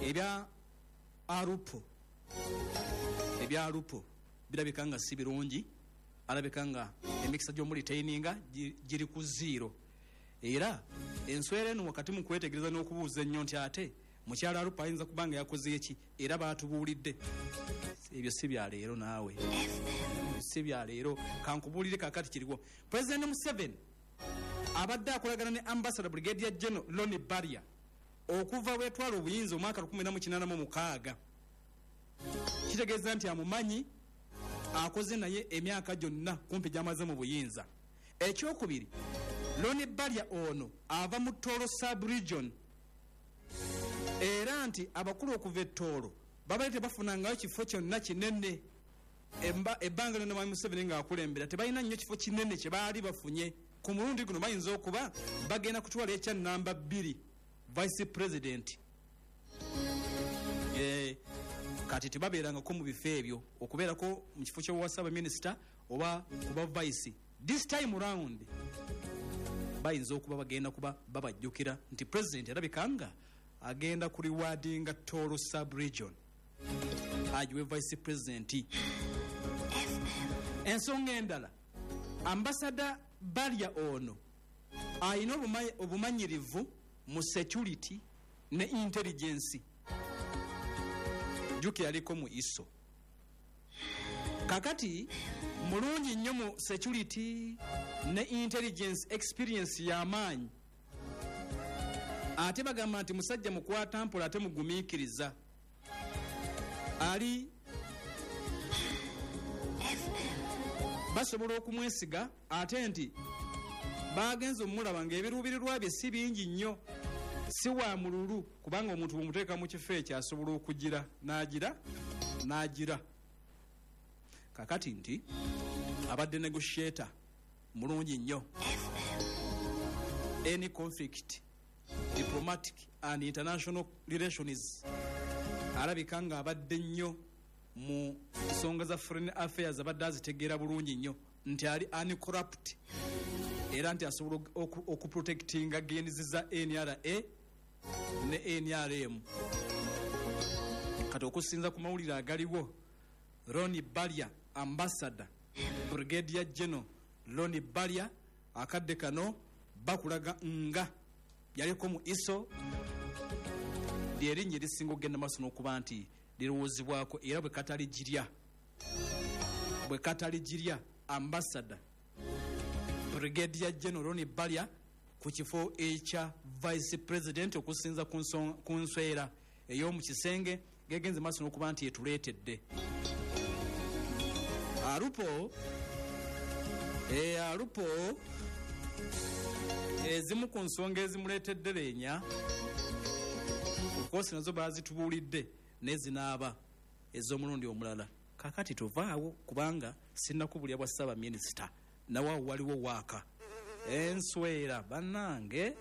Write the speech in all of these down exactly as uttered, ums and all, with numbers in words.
ebya arupo ebya arupo birabika nga si birungi, alabika nga emikisa gy'omuli taininga giri ku zero. Era enswera eno wakati mu kwetegereza n'okubuuza ennyo nti ate mukyala arupo ayinza kubanga yakoze eki era baatubuulidde. Ebyo si bya leero naawe, si bya leero. Kankubuulire kakati kiriwo. President Museveni abadde akolagana ne Ambassador Brigadier General Ronnie Barrier okuva bwetwala obuyinza omwaka lukumi na munaana mu mukaaga. Kitegeeza nti amumanyi, akoze naye emyaka gyonna kumpi gy'amaze mu buyinza. Ekyokubiri, Ronnie Barrier ono ava mu Tooro sub-region, era nti abakulu okuva e Tooro babali tebafunangayo kifo kyonna kinene. Ebbanga lyonna Mwami Museveni ng'akulembera tebalina nnyo kifo kinene kye baali bafunye. Ku mulundi guno bayinza okuba bagenda kutwala ekya namba bbiri, vice president. Eh, kati tebabeerangako mu bifo ebyo okubeerako mu kifo ky'owa Ssaabaminisita oba kuba vice. This time round bayinza okuba bagenda kuba babajjukira nti president alabika nga agenda ku rewardinga Tooro sub-region ajiwe vice president. Ensonga endala, Ambassador Barrier ono ayina obumanyirivu mu security ne intelligence. Juki yaliko mu iso. Kakati mulungi nnyo mu security ne intelligence experience y'amaanyi. Ate bagamba nti musajja mukwata mpola ate mugumiikiriza. Ali basobola okumwesiga ate nti bagenza omulaba ng'ebiruubirirwa bye si bingi nnyo, si wa mululu, kubanga omuntu bw'omuteeka mu kifo ekyo asobola okugira n'agira n'agira. Kakati nti abadde negotiator mulungi nnyo. Any conflict, diplomatic and international relations, alabika nga abadde nnyo mu nsonga za foreign affairs, abadde azitegeera bulungi nnyo nti ali uncorrupt, era nti asobola okuprotectinga gains za N R A ne N R M. Kati okusinza ku mawulire agaliwo, Ronnie Barrier, Ambassador Brigadier General Ronnie Barrier, akadde kano bakulaga nga yaliko mu iso lyerinnya erisinga okugenda maaso n'okuba nti lirowoozebwako era bwe katali girya bwe katali girya Ambassador Brigadier General Ronnie Barrier ku kifo ekya Vice President okusinza ku nswera ey'omu kisenge gegenze maaso n'okuba nti etuleetedde. Arupo e arupo ezimu ku nsonga ezimuleetedde leenya okosi nazo baazitubuulidde nezinaaba ez'omulundi omulala. Kakati tuvaawo kubanga sinnakubulya bwa Ssaabaminisita nawo waliwo waaka enswera bannange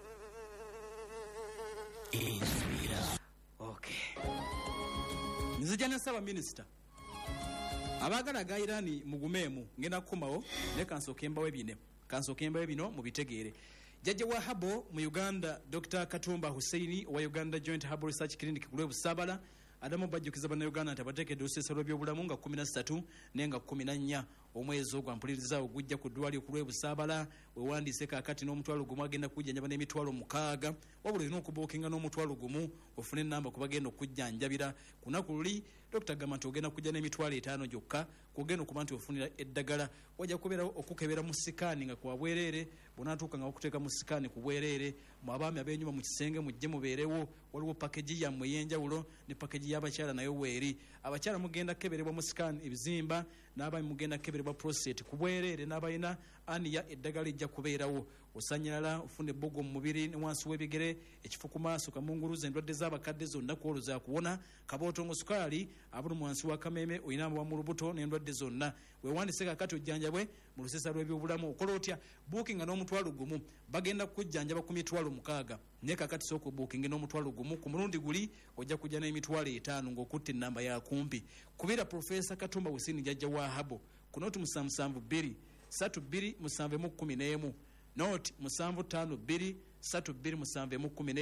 enswera. Okay, nzija ne Ssaabaminisita abaagala ga Irani mugumeemu ngenda kukomawo ne kansooke mbawe bino kansooke mbawe bino mu bitegeere. Jjajja wa Habo mu Uganda Doctor Katumba Hussein wa Uganda Joint Habo Research Clinic ku Lwebusaabala adamu bajjukiza bannayuganda nti abateekedde oluseesa lw'ebyobulamu nga kumi na ssatu nenga kumi na nnya omwezi ogwampuliriza ogujja ku ddwaliro ku Lwebusaabala wewandiise kaakati n'omutwalo gumu agenda kujjanjaba n'emitwalo mukaaga wabula olina okubookinga n'omutwalo gumu ofune ennamba ku bagenda okujjanjabira. Ku lunaku luli Dokita agamba nti ogenda kujja n'emitwalo etaano gyokka kugenda okuba nti ofunira eddagala. Wajja kubeerawo okukebera mu sikaani nga kwa bwereere bw'onaatuuka nga wakuteeka mu sikaani ku bwereere. Mu abaami ab'ennyumba mu kisenge mujje mubeerewo, waliwo pakeji yammwe ey'enjawulo ne pakeji y'abakyala nayo weeri. Abakyala mugenda keberebwa mu sikaani ebizimba, n'abaami mugenda keberebwa prostate ku bwereere, n'abalina aniya eddagala ejja kubeerawo. Osanyalala ofune ebbogo mu mubiri ne wansi w'ebigere, ekifo ku maaso, kamunguluza, endwadde z'abakadde zonna kwolo za kuwona, kabootongo, sukaali, abuli wansi wa kameeme, oyina amuwa mu lubuto n'endwadde zonna. Weewandise kaakati ojjanjabwe mu luseesa lw'ebyobulamu. Okola otya? Buukinga n'omutwalo gumu, bagenda kujjanjaba ku mitwalo mukaaga. Naye kaakati sooka obuukinge n'omutwalo gumu, ku mulundi guli ojja kujja n'emitwalo etaano ng'okutte ennamba ya kumpi. Kubira Profesa Katumba Hussein jjajja wa Habo ku nooti musanvu musanvu bbiri ssatu bbiri musanvu emu kkumi n'emu, nooti musanvu ttaano bbiri ssatu bbiri musanvu emu kkumi n'emu.